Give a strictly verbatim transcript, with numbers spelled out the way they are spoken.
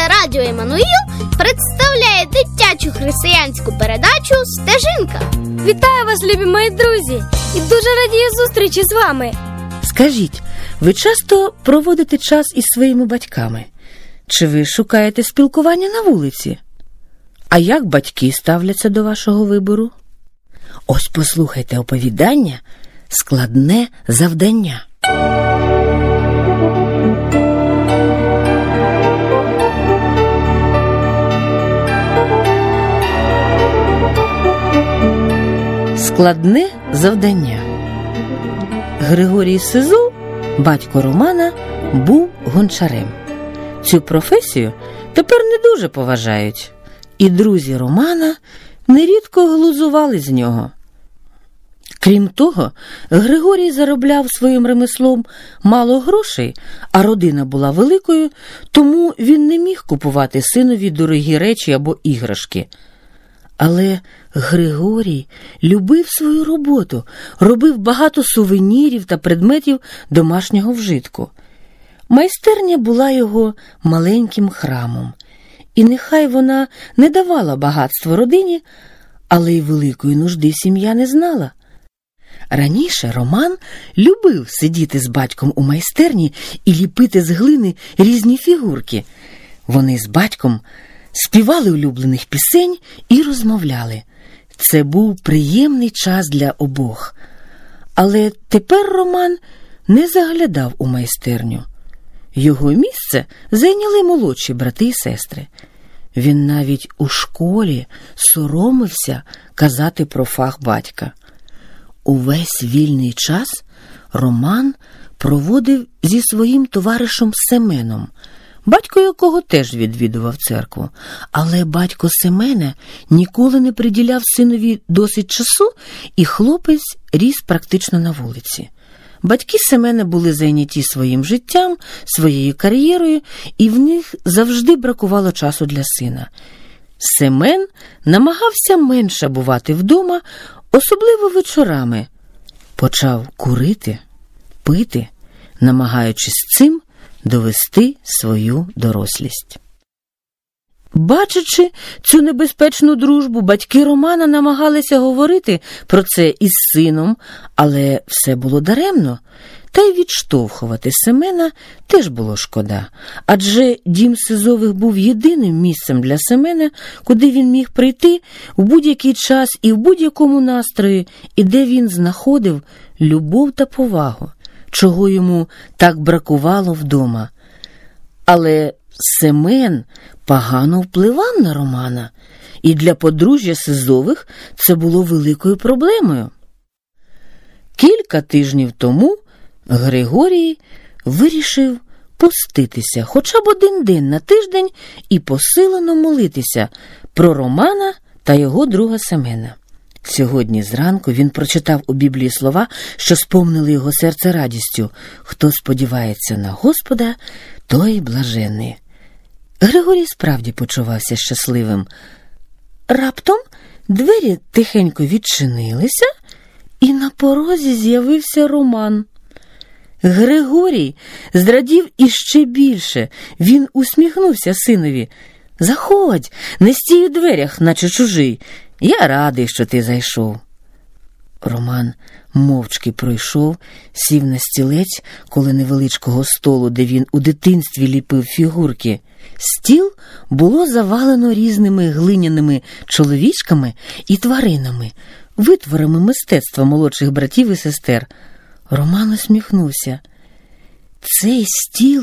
Радіо Еммануїл представляє дитячу християнську передачу «Стежинка». Вітаю вас, любі мої друзі, і дуже радію зустрічі з вами. Скажіть, ви часто проводите час із своїми батьками? Чи ви шукаєте спілкування на вулиці? А як батьки ставляться до вашого вибору? Ось послухайте оповідання «Складне завдання». Складне завдання. Григорій Сизов, батько Романа, був гончарем. Цю професію тепер не дуже поважають, і друзі Романа нерідко глузували з нього. Крім того, Григорій заробляв своїм ремеслом мало грошей, а родина була великою, тому він не міг купувати синові дорогі речі або іграшки. Але Григорій любив свою роботу, робив багато сувенірів та предметів домашнього вжитку. Майстерня була його маленьким храмом, і нехай вона не давала багатства родині, але й великої нужди сім'я не знала. Раніше Роман любив сидіти з батьком у майстерні і ліпити з глини різні фігурки. Вони з батьком співали улюблених пісень і розмовляли. Це був приємний час для обох. Але тепер Роман не заглядав у майстерню. Його місце зайняли молодші брати і сестри. Він навіть у школі соромився казати про фах батька. Увесь вільний час Роман проводив зі своїм товаришем Семеном, батько якого теж відвідував церкву. Але батько Семена ніколи не приділяв синові досить часу, і хлопець ріс практично на вулиці. Батьки Семена були зайняті своїм життям, своєю кар'єрою, і в них завжди бракувало часу для сина. Семен намагався менше бувати вдома, особливо вечорами. Почав курити, пити, намагаючись цим довести свою дорослість. Бачачи цю небезпечну дружбу, батьки Романа намагалися говорити про це із сином, але все було даремно, та й відштовхувати Семена теж було шкода, адже дім Сизових був єдиним місцем для Семена, куди він міг прийти в будь-який час і в будь-якому настрої, і де він знаходив любов та повагу, чого йому так бракувало вдома. Але Семен погано впливав на Романа, і для подружжя Сизових це було великою проблемою. Кілька тижнів тому Григорій вирішив поститися хоча б один день на тиждень і посилено молитися про Романа та його друга Семена. Сьогодні зранку він прочитав у Біблії слова, що сповнили його серце радістю: «Хто сподівається на Господа, той блаженний». Григорій справді почувався щасливим. Раптом двері тихенько відчинилися, і на порозі з'явився Роман. Григорій зрадів іще більше. Він усміхнувся синові. «Заходь, не стій у дверях, наче чужий. Я радий, що ти зайшов». Роман мовчки пройшов, сів на стілець коло невеличкого столу, де він у дитинстві ліпив фігурки. Стіл було завалено різними глиняними чоловічками і тваринами, витворами мистецтва молодших братів і сестер. Роман усміхнувся. Цей стіл